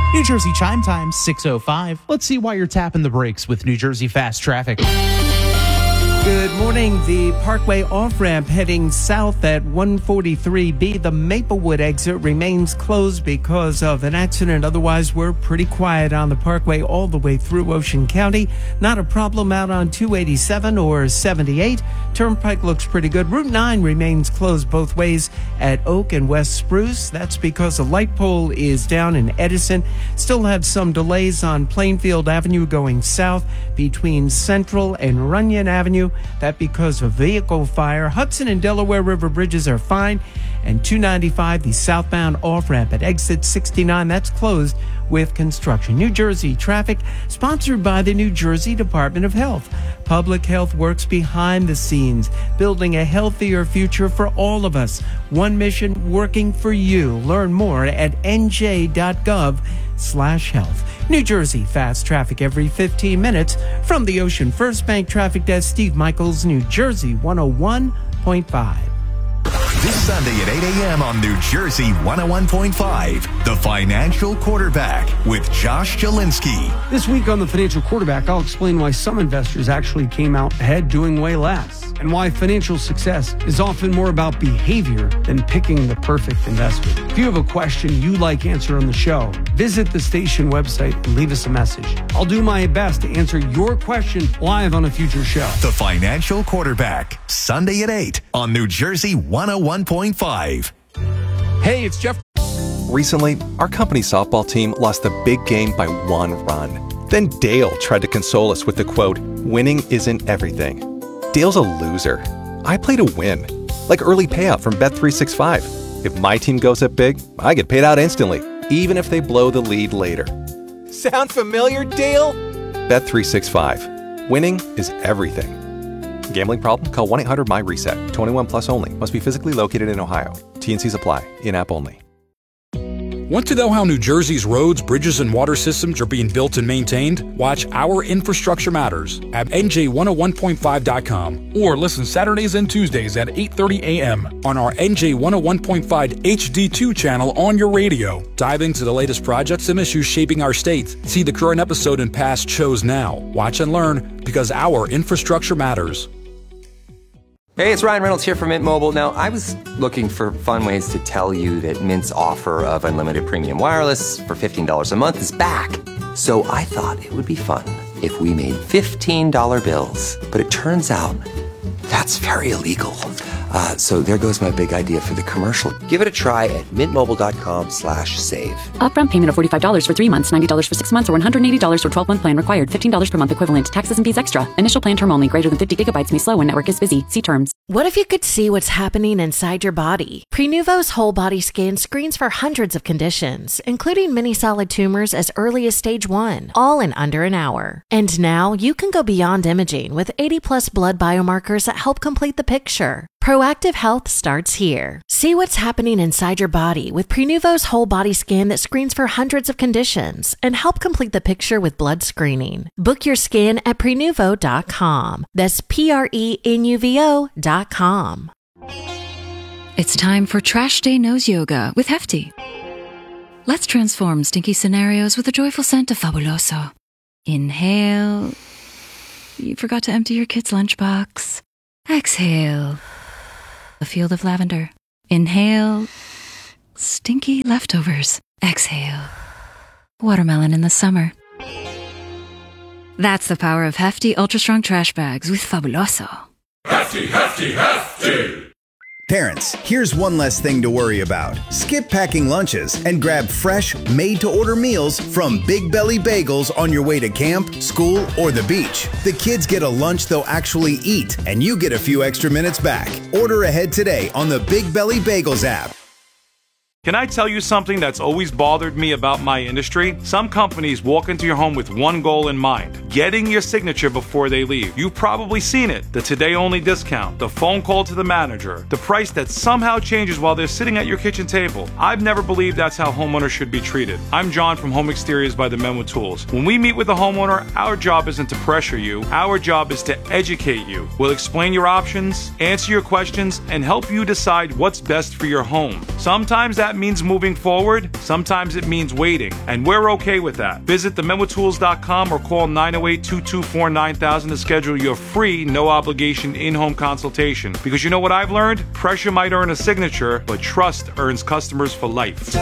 New Jersey chime time, 6:05. Let's see why you're tapping the brakes with New Jersey Fast Traffic. Good morning. The Parkway off-ramp heading south at 143B. The Maplewood exit remains closed because of an accident. Otherwise, we're pretty quiet on the Parkway all the way through Ocean County. Not a problem out on 287 or 78. Turnpike looks pretty good. Route 9 remains closed both ways at Oak and West Spruce. That's because a light pole is down in Edison. Still have some delays on Plainfield Avenue going south between Central and Runyon Avenue. That because of vehicle fire. Hudson and Delaware River bridges are fine. And 295, the southbound off-ramp at exit 69, that's closed with construction. New Jersey traffic, sponsored by the New Jersey Department of Health. Public health works behind the scenes, building a healthier future for all of us. One mission working for you. Learn more at nj.gov/health. New Jersey fast traffic every 15 minutes. From the Ocean First Bank Traffic Desk, Steve Michaels, New Jersey 101.5. This Sunday at 8 a.m. on New Jersey 101.5, The Financial Quarterback with Josh Jelinski. This week on The Financial Quarterback, I'll explain why some investors actually came out ahead doing way less, and why financial success is often more about behavior than picking the perfect investment. If you have a question you'd like answered on the show, visit the station website and leave us a message. I'll do my best to answer your question live on a future show. The Financial Quarterback, Sunday at 8 on New Jersey 101.5. Hey, it's Jeff. Recently, our company softball team lost the big game by 1 run. Then Dale tried to console us with the quote, "Winning isn't everything." Dale's a loser. I play to win, like early payout from Bet365. If my team goes up big, I get paid out instantly, even if they blow the lead later. Sound familiar, Dale? Bet365. Winning is everything. Gambling problem? Call 1-800-MY-RESET. 21 plus only. Must be physically located in Ohio. T&Cs apply. In-app only. Want to know how New Jersey's roads, bridges, and water systems are being built and maintained? Watch Our Infrastructure Matters at NJ101.5.com or listen Saturdays and Tuesdays at 8:30 a.m. on our NJ101.5 HD2 channel on your radio. Dive into the latest projects and issues shaping our state. See the current episode and past shows now. Watch and learn because Our Infrastructure Matters. Hey, it's Ryan Reynolds here from Mint Mobile. Now, I was looking for fun ways to tell you that Mint's offer of unlimited premium wireless for $15 a month is back. So I thought it would be fun if we made $15 bills. But it turns out that's very illegal. So there goes my big idea for the commercial. Give it a try at mintmobile.com/save. Upfront payment of $45 for 3 months, $90 for 6 months, or $180 for 12-month plan required. $15 per month equivalent. Taxes and fees extra. Initial plan term only. Greater than 50 gigabytes may slow when network is busy. See terms. What if you could see what's happening inside your body? Prenuvo's whole body scan screens for hundreds of conditions, including many solid tumors as early as stage 1, all in under an hour. And now you can go beyond imaging with 80+ blood biomarkers that help complete the picture. Proactive health starts here. See what's happening inside your body with Prenuvo's whole body scan that screens for hundreds of conditions and help complete the picture with blood screening. Book your scan at Prenuvo.com. That's Prenuvo.com. It's time for Trash Day Nose Yoga with Hefty. Let's transform stinky scenarios with the joyful scent of Fabuloso. Inhale. You forgot to empty your kid's lunchbox. Exhale. A field of lavender. Inhale. Stinky leftovers. Exhale. Watermelon in the summer. That's the power of Hefty Ultra Strong Trash Bags with Fabuloso. Hefty, hefty, hefty! Parents, here's one less thing to worry about. Skip packing lunches and grab fresh, made-to-order meals from Big Belly Bagels on your way to camp, school, or the beach. The kids get a lunch they'll actually eat, and you get a few extra minutes back. Order ahead today on the Big Belly Bagels app. Can I tell you something that's always bothered me about my industry? Some companies walk into your home with one goal in mind, getting your signature before they leave. You've probably seen it. The today-only discount, the phone call to the manager, the price that somehow changes while they're sitting at your kitchen table. I've never believed that's how homeowners should be treated. I'm John from Home Exteriors by the Men with Tools. When we meet with a homeowner, our job isn't to pressure you. Our job is to educate you. We'll explain your options, answer your questions, and help you decide what's best for your home. Sometimes that means moving forward. Sometimes it means waiting, and we're okay with that. Visit thememotools.com or call 908-224-9000 to schedule your free, no-obligation in-home consultation. Because you know what I've learned? Pressure might earn a signature, but trust earns customers for life.